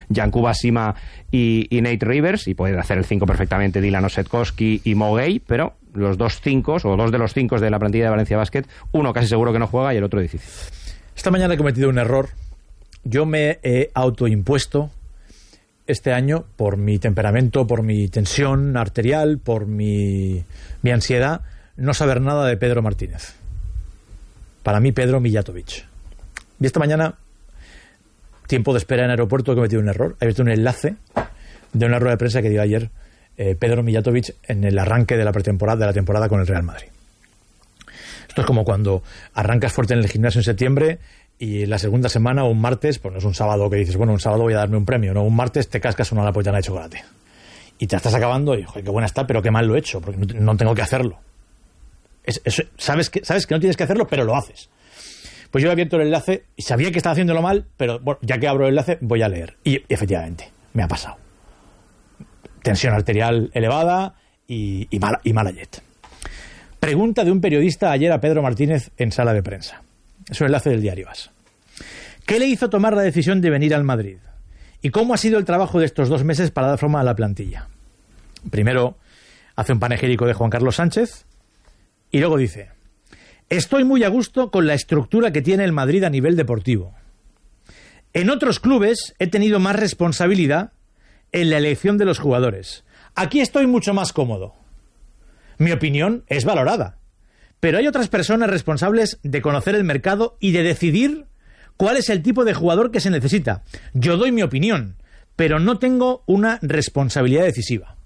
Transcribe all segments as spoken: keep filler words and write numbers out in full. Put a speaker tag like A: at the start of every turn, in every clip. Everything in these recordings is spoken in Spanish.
A: Jankuba Sima y, y Nate Rivers, y puede hacer el cinco perfectamente Dylan Osetkowski y Mo Gay, pero los dos cinco, o dos de los cinco de la plantilla de Valencia Basket, uno casi seguro que no juega y el otro difícil.
B: Esta mañana he cometido un error. Yo me he autoimpuesto este año, por mi temperamento, por mi tensión arterial, por mi, mi ansiedad, no saber nada de Pedro Martínez. Para mí, Pedro Mijatovic. Y esta mañana, tiempo de espera en aeropuerto, he cometido un error. He visto un enlace de una rueda de prensa que dio ayer eh, Pedro Mijatovic en el arranque de la pretemporada, de la temporada con el Real Madrid. Esto es como cuando arrancas fuerte en el gimnasio en septiembre y la segunda semana o un martes, pues no es un sábado que dices, bueno, un sábado voy a darme un premio, no, un martes te cascas una napolitana de chocolate. Y te estás acabando y, joder, qué buena está, pero qué mal lo he hecho, porque no, no tengo que hacerlo. Es, es, sabes, que, sabes que no tienes que hacerlo, pero lo haces. Pues yo he abierto el enlace y sabía que estaba haciéndolo mal, pero bueno, ya que abro el enlace voy a leer. Y, y efectivamente, me ha pasado. Tensión arterial elevada y, y, mala, y mala jet. Pregunta de un periodista ayer a Pedro Martínez en sala de prensa. Es un enlace del diario As. ¿Qué le hizo tomar la decisión de venir al Madrid? ¿Y cómo ha sido el trabajo de estos dos meses para dar forma a la plantilla? Primero hace un panegírico de Juan Carlos Sánchez y luego dice: estoy muy a gusto con la estructura que tiene el Madrid a nivel deportivo. En otros clubes he tenido más responsabilidad en la elección de los jugadores. Aquí estoy mucho más cómodo. Mi opinión es valorada, pero hay otras personas responsables de conocer el mercado y de decidir cuál es el tipo de jugador que se necesita. Yo doy mi opinión, pero no tengo una responsabilidad decisiva.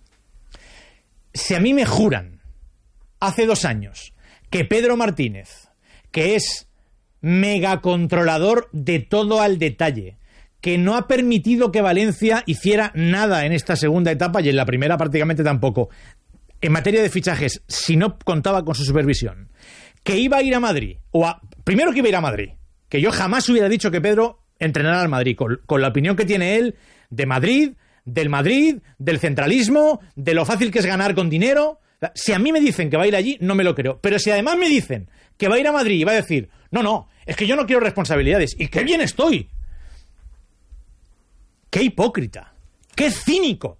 B: Si a mí me juran hace dos años que Pedro Martínez, que es megacontrolador de todo al detalle, que no ha permitido que Valencia hiciera nada en esta segunda etapa y en la primera prácticamente tampoco, en materia de fichajes, si no contaba con su supervisión, que iba a ir a Madrid, o a, primero que iba a ir a Madrid, que yo jamás hubiera dicho que Pedro entrenara al Madrid, con, con la opinión que tiene él de Madrid, del Madrid, del centralismo, de lo fácil que es ganar con dinero. Si a mí me dicen que va a ir allí, no me lo creo. Pero si además me dicen que va a ir a Madrid y va a decir, no, no, es que yo no quiero responsabilidades, y qué bien estoy. Qué hipócrita, qué cínico.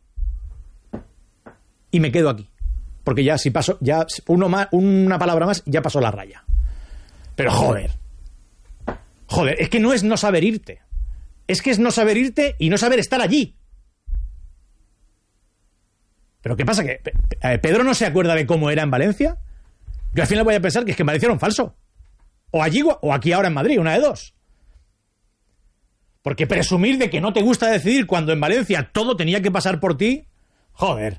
B: Y me quedo aquí. Porque ya si paso, ya uno más, una palabra más, ya pasó la raya. Pero joder. Joder, es que no es no saber irte. Es que es no saber irte y no saber estar allí. ¿Pero qué pasa? ¿Que Pedro no se acuerda de cómo era en Valencia? Yo al final voy a pensar que es que en Valencia era un falso. O allí o aquí ahora en Madrid, una de dos. Porque presumir de que no te gusta decidir cuando en Valencia todo tenía que pasar por ti, joder.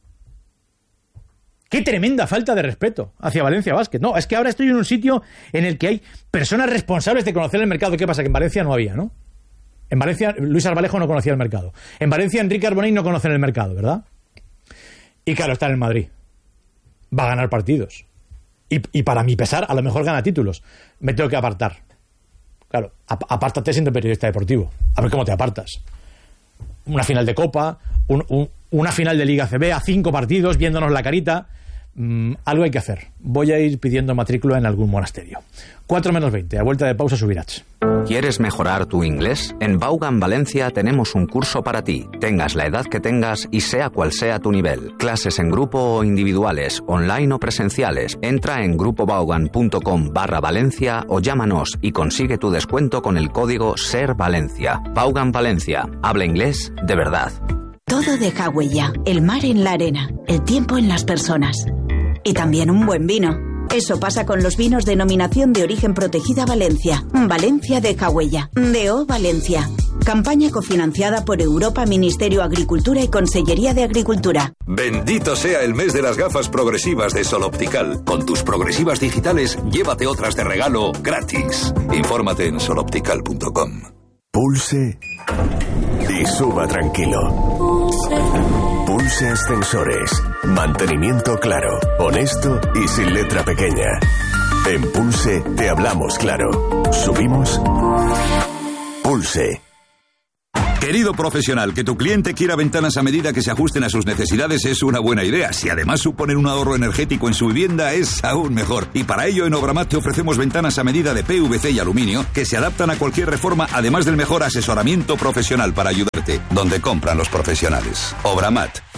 B: Qué tremenda falta de respeto hacia Valencia Basket. No, es que ahora estoy en un sitio en el que hay personas responsables de conocer el mercado. ¿Qué pasa? Que en Valencia no había, ¿no? En Valencia Luis Arbalejo no conocía el mercado. En Valencia Enrique Arbonell no conoce el mercado, ¿verdad? Y claro, está en el Madrid. Va a ganar partidos. Y, y para mi pesar, a lo mejor gana títulos. Me tengo que apartar. Claro, ap- apártate siendo periodista deportivo. A ver cómo te apartas. Una final de Copa, un, un, una final de Liga C B a cinco partidos, viéndonos la carita. Mm, algo hay que hacer. Voy a ir pidiendo matrícula en algún monasterio. cuatro menos veinte, a vuelta de pausa subirás.
C: ¿Quieres mejorar tu inglés? En Vaughan Valencia tenemos un curso para ti. Tengas la edad que tengas y sea cual sea tu nivel. Clases en grupo o individuales, online o presenciales. Entra en grupovaughan.com barra Valencia o llámanos y consigue tu descuento con el código SERVALENCIA. Vaughan Valencia. Habla inglés de verdad.
D: Todo deja huella. El mar en la arena, el tiempo en las personas. Y también un buen vino. Eso pasa con los vinos denominación de origen protegida Valencia. Valencia deja huella. D O Valencia. Campaña cofinanciada por Europa, Ministerio de Agricultura y Consellería de Agricultura.
E: Bendito sea el mes de las gafas progresivas de Sol Optical. Con tus progresivas digitales, llévate otras de regalo gratis. Infórmate en sol optical punto com.
F: Pulse y suba tranquilo. Pulse Ascensores. Mantenimiento claro, honesto y sin letra pequeña. En Pulse te hablamos claro. Subimos. Pulse.
E: Querido profesional, que tu cliente quiera ventanas a medida que se ajusten a sus necesidades es una buena idea. Si además suponen un ahorro energético en su vivienda, es aún mejor. Y para ello en Obramat te ofrecemos ventanas a medida de P V C y aluminio que se adaptan a cualquier reforma, además del mejor asesoramiento profesional para ayudarte. Donde compran los profesionales. Obramat.